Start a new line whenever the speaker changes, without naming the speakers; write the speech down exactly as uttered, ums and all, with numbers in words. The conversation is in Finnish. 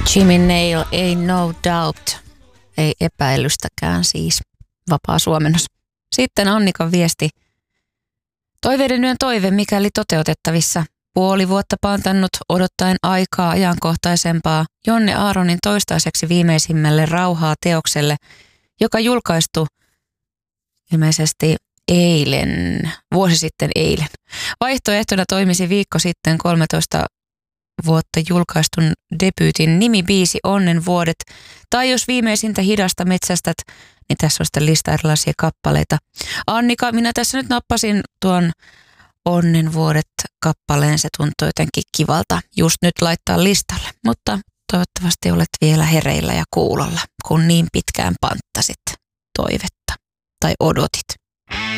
Jimmy Nail, ei no doubt, ei epäilystäkään siis, vapaa suomennos. Sitten Annikan viesti. Toiveiden yön toive, mikäli toteutettavissa. Puoli vuotta pantannut odottaen aikaa ajankohtaisempaa Jonne Aaronin toistaiseksi viimeisimmälle rauhaa teokselle, joka julkaistu ilmeisesti eilen, vuosi sitten eilen. Vaihtoehtona toimisi viikko sitten kolmetoista vuotta julkaistun debyytin nimibiisi Onnen vuodet, tai jos viimeisintä Hidasta metsästät, niin tässä on sitten lista erilaisia kappaleita. Annika, minä tässä nyt nappasin tuon Onnen vuodet kappaleen, se tuntuu jotenkin kivalta just nyt laittaa listalle, mutta toivottavasti olet vielä hereillä ja kuulolla, kun niin pitkään panttasit toivetta tai odotit.